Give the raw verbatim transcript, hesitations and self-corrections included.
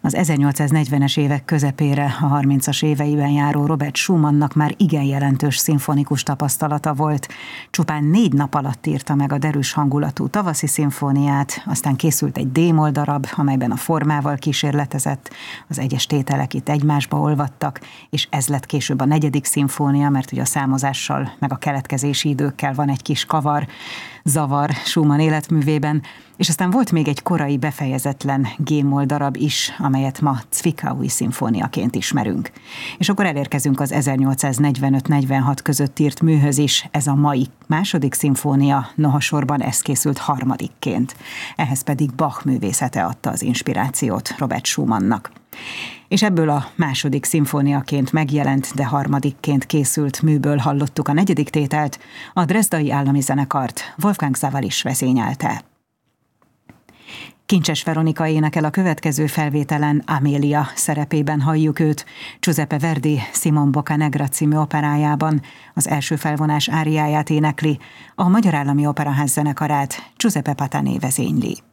Az ezernyolcszáznegyvenes évek közepére, a harmincas éveiben járó Robert Schumannnak már igen jelentős szimfonikus tapasztalata volt. Csupán négy nap alatt írta meg a derűs hangulatú Tavaszi szimfóniát, aztán készült egy D-moll darab, amelyben a formával kísérletezett, az egyes tételek itt egymásba olvadtak, és ez lett később a negyedik szimfónia, mert ugye a számozással, meg a keletkezési időkkel van egy kis kavar, zavar Schumann életművében, és aztán volt még egy korai befejezetlen G-moll darab is, amelyet ma Zwickau-i szimfóniaként ismerünk. És akkor elérkezünk az ezernyolcszáznegyvenöt-negyvenhat között írt műhöz is, ez a mai második szimfónia, noha sorban ez készült harmadikként. Ehhez pedig Bach művészete adta az inspirációt Robert Schumannnak. És ebből a második szimfóniaként megjelent, de harmadikként készült műből hallottuk a negyedik tételt, a Dresdai Állami Zenekart Wolfgang Sawallisch vezényelte. Kincses Veronika énekel a következő felvételen, Amélia szerepében halljuk őt, Giuseppe Verdi Simon Boccanegra című operájában, az első felvonás áriáját énekli, a Magyar Állami Operaház zenekarát Giuseppe Patané vezényli.